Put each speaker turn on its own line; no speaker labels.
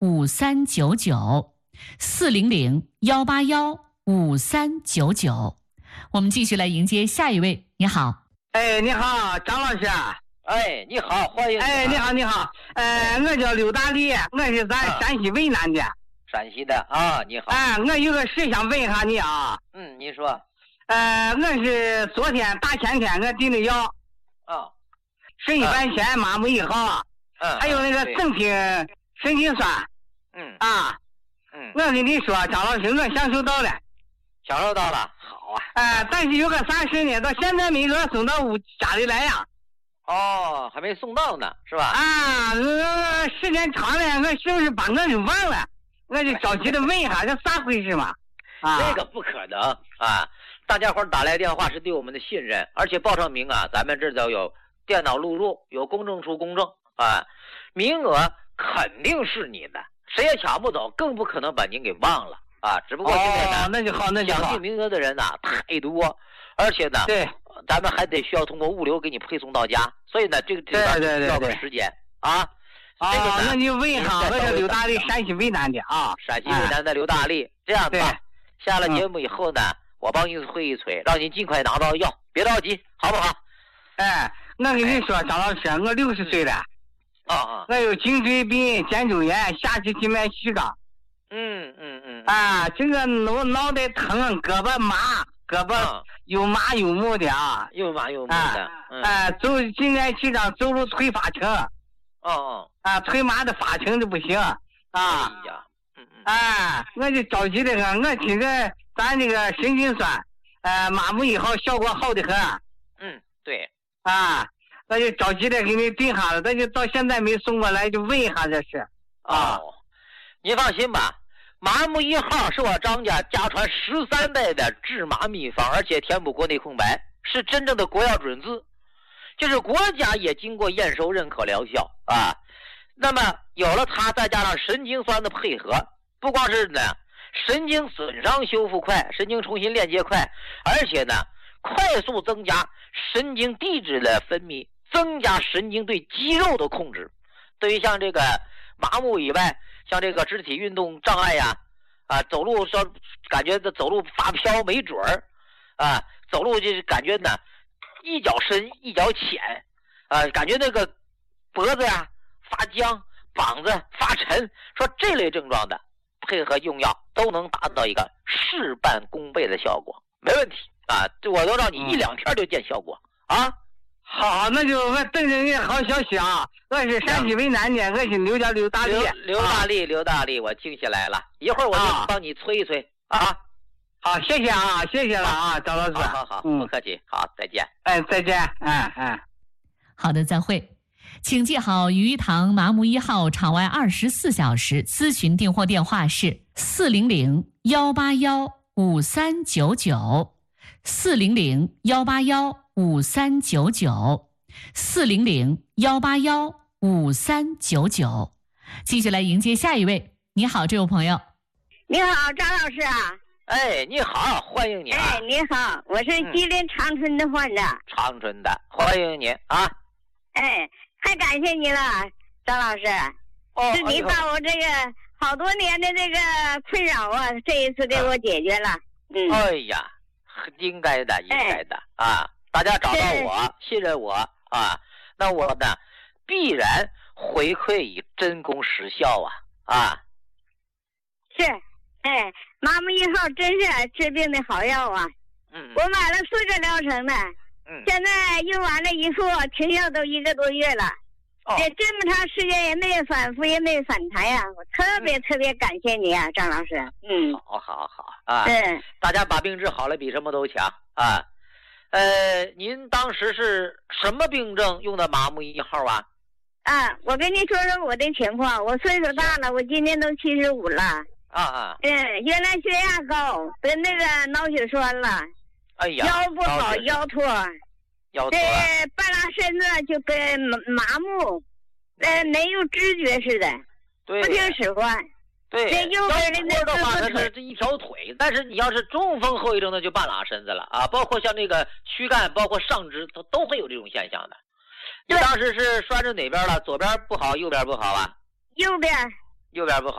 ，400-181-5399，400-181-5399。我们继续来迎接下一位。你好。
哎，你好，张老师。
哎，你好，欢迎。
哎，你好，你好。我叫刘大力，我是咱山西渭南的。
山西的啊，你好。
我有个事想问一下你啊。
你说。
我是昨天大前天我订的药。肾一般前麻木1号。还有那个正品神经酸。我跟你说，张老师，我享受到了。
享受到了，好啊。
但是有个啥事呢？到现在没给我送到家里来呀。
还没送到呢，是吧？
时间长了，我是不是把我给忘了？我就着急的问一下，这咋回事嘛？
这个不可能啊！大家伙打来电话是对我们的信任，而且报上名啊，咱们这都有电脑录入，有公证处公证啊，名额肯定是你的，谁也抢不走，更不可能把您给忘了啊！只不过现在呢，
那就好，那就好。
抢进名额的人呢太多，而且呢，
对。
咱们还得需要通过物流给你配送到家，所以呢，这个要点时间啊。
那你问一下，我是刘大力，山西渭南的啊。
山西渭南的刘大力，这样吧，下了节目以后呢，我帮你催一催，让你尽快拿到药，别着急，好不好？
我跟你说，张老师，我60岁了。我有颈椎病、肩周炎、下肢静脉曲张。这个脑袋疼，胳膊麻，胳膊又麻又木的啊，
又麻又木的。
走静脉曲张，走路腿发沉。腿麻的发沉的不行啊。我就着急的很，我听着咱这个神经酸，麻木1号效果好的很。
对。
我就着急的给你订下了，但就到现在没送过来，就问一下这事。
您放心吧。麻木1号是我张家家传13代的治麻秘方，而且填补国内空白，是真正的国药准字，就是国家也经过验收认可疗效啊。那么有了它，再加上神经酸的配合，不光是呢神经损伤修复快，神经重新链接快，而且呢快速增加神经递质的分泌，增加神经对肌肉的控制。对于像这个麻木以外，像这个肢体运动障碍呀，走路说感觉走路发飘没准儿，走路就是感觉呢一脚深一脚浅，感觉那个脖子呀发僵，膀子发沉，说这类症状的配合用药都能达到一个事半功倍的效果，没问题啊！我都让你1、2天就见效果啊！
好，那就我等着你好消息啊！我是山西渭南的，我是刘大力。
刘大力，我记下来了，一会儿我就帮你催一催啊！
好，谢谢啊，谢谢了啊，张老师。
好，不客气，好，再见。
再见，
好的，再会。请记好鱼塘麻木1号场外24小时咨询订货电话是400-181-5399，400-181-5399。继续来迎接下一位。你好，这位朋友。
你好，张老师啊。
你好，欢迎你啊。
你好，我是吉林长春的患者。
长春的，欢迎你啊。
太感谢你了，张老师。是你把我这个好多年的这个困扰啊，这一次给我解决了。
应该的啊！大家找到我，信任我啊，那我呢必然回馈以真功实效啊！
是，麻木1号真是治病的好药啊！我买了4个疗程的，现在用完了以后停药都1个多月了。这么长时间也没有反复，也没有反弹呀！我特别感谢你啊，张老师。
好啊！大家把病治好了，比什么都强啊！您当时是什么病症用的麻木1号啊？
我跟你说说我的情况，我岁数大了，我今年都75了。原来血压高，得那个脑血栓了。腰不好，腰脱。这半拉身子就跟麻木，没有知觉似的，不听使唤。这右边
的话，它是这一条腿，但是你要是中风后遗症，那就半拉身子了啊！包括像这个躯干，包括上肢，它都会有这种现象的。你当时是拴着哪边了？左边不好，右边不好啊？
右边不
好